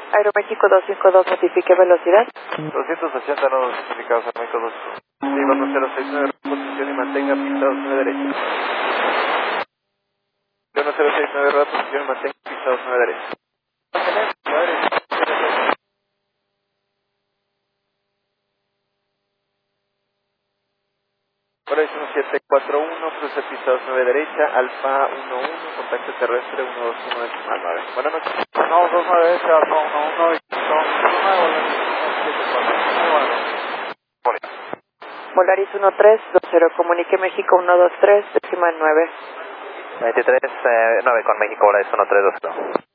Aeroméxico 252, notifique velocidad. 280 nodos notificados a México 2. Lima 1069, posición y mantenga pisados 9 derecha. 1069, posición y mantenga pisados 9 derecha. Horizon 741, cruce pisados 9 derecha, Alfa 11, contacto terrestre 121 decimal 9. Buenas noches. No, 29 derecha, Alfa 11 y 1 Volaris 1320, comunique México 123, decimal 9. 23, 9 con México, Volaris 1320.